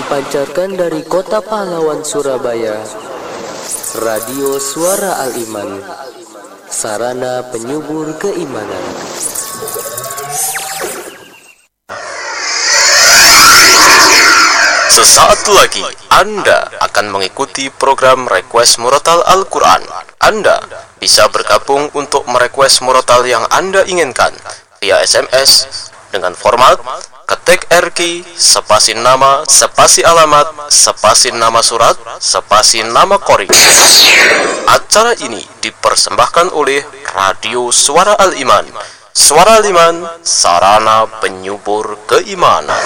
dipancarkan dari kota pahlawan Surabaya, Radio Suara Al-Iman, sarana penyubur keimanan. Sesaat lagi Anda akan mengikuti program Request Murotal Al-Quran. Anda bisa bergabung untuk merequest murotal yang Anda inginkan via SMS dengan format ketik RQ, spasi nama, spasi alamat, spasi nama surat, spasi nama qori. Acara ini dipersembahkan oleh Radio Suara Al-Iman. Suara Al-Iman, sarana penyubur keimanan.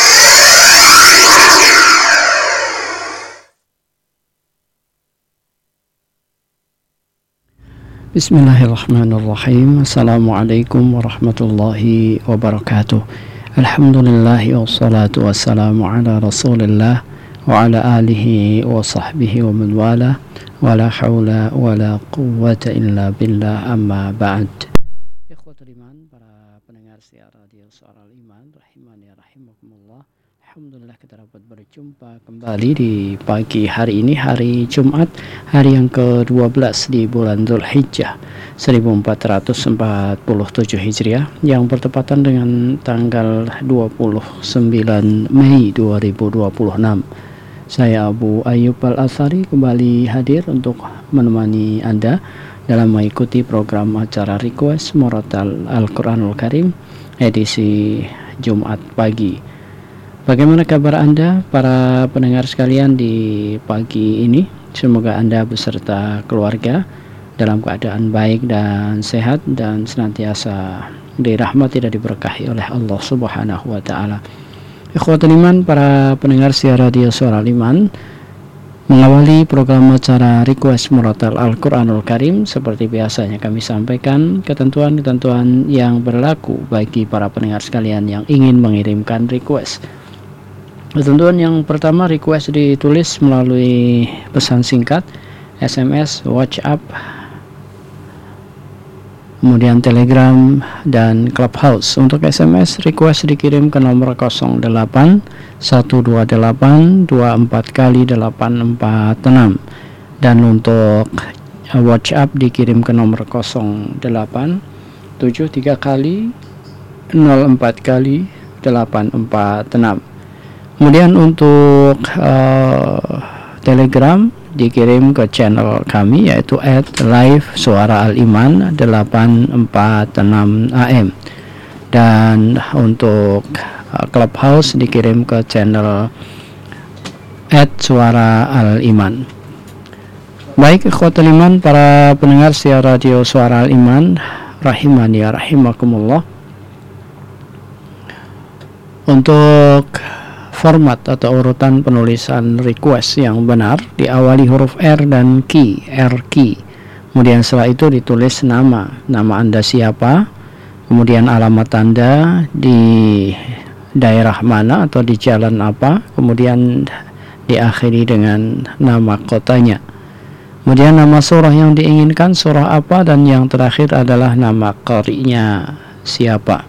Bismillahirrahmanirrahim. Assalamualaikum warahmatullahi wabarakatuh. Alhamdulillahi wassalatu wassalamu ala rasulillah wa ala alihi wa sahbihi wa man wala wa la hawla wa la quwwata illa billah, amma ba'd. Ikhwatul iman, para pendengar siar Radio Suara Al-Iman rahimani rahimakumullah. Alhamdulillah kita dapat berjumpa kembali di pagi hari ini, hari Jumat, hari yang ke-12 di bulan Dzulhijjah 1447 Hijriah, yang bertepatan dengan tanggal 29 Mei 2026. Saya Abu Ayyub Al-Atsari kembali hadir untuk menemani Anda dalam mengikuti program acara Request Murotal Al-Quranul Karim edisi Jumat pagi. Bagaimana kabar Anda, para pendengar sekalian, di pagi ini? Semoga Anda beserta keluarga dalam keadaan baik dan sehat dan senantiasa dirahmati dan diberkahi oleh Allah Subhanahu wa taala. Ikhwatul iman, para pendengar siar Radio Suara Al-Iman, mengawali program acara Request Murotal Al-Quranul Karim, seperti biasanya kami sampaikan ketentuan-ketentuan yang berlaku bagi para pendengar sekalian yang ingin mengirimkan request. Ketentuan yang pertama, request ditulis melalui pesan singkat, SMS, WhatsApp, kemudian Telegram dan Clubhouse. Untuk SMS, request dikirim ke nomor 08 128 24 kali 846, dan untuk WhatsApp dikirim ke nomor 08 73 kali 04 kali 846. Kemudian untuk Telegram dikirim ke channel kami, yaitu @live suara al-iman 846 AM, dan untuk Clubhouse dikirim ke channel @suara al-iman. Baik ikhwatul iman, para pendengar siar Radio Suara Al-Iman rahimani rahimakumullah, untuk format atau urutan penulisan request yang benar diawali huruf R dan key, RQ. Kemudian setelah itu ditulis nama Anda siapa, kemudian alamat Anda di daerah mana atau di jalan apa, kemudian diakhiri dengan nama kotanya. Kemudian nama surah yang diinginkan surah apa, dan yang terakhir adalah nama qari'nya siapa.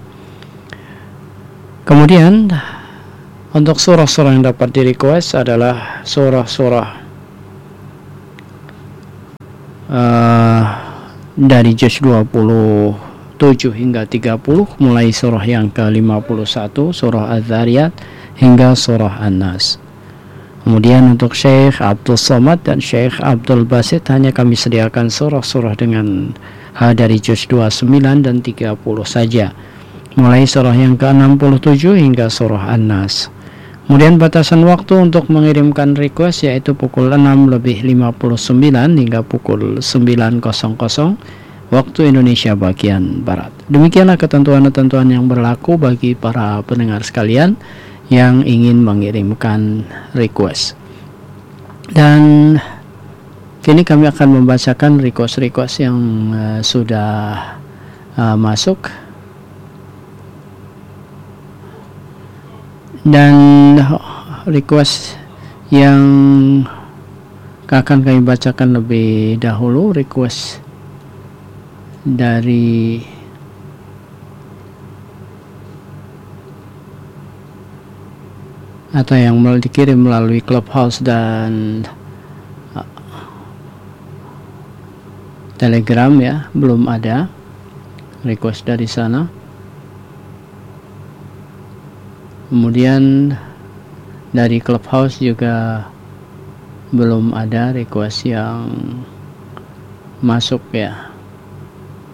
Kemudian untuk surah-surah yang dapat di-request adalah surah-surah dari juz 27 hingga 30, mulai surah yang ke-51, surah Az-Zariyat, hingga surah An-Nas. Kemudian untuk Syekh Abdul Somad dan Syekh Abdul Basit hanya kami sediakan surah-surah dengan dari juz 29 dan 30 saja, mulai surah yang ke-67 hingga surah An-Nas. Kemudian batasan waktu untuk mengirimkan request yaitu pukul 6:59 hingga pukul 9:00 waktu Indonesia bagian Barat. Demikianlah ketentuan-ketentuan yang berlaku bagi para pendengar sekalian yang ingin mengirimkan request. Dan kini kami akan membacakan request-request yang sudah masuk. Dan request yang akan kami bacakan lebih dahulu, request dari atau yang dikirim melalui Clubhouse dan Telegram ya, belum ada request dari sana. Kemudian dari Clubhouse juga belum ada request yang masuk ya.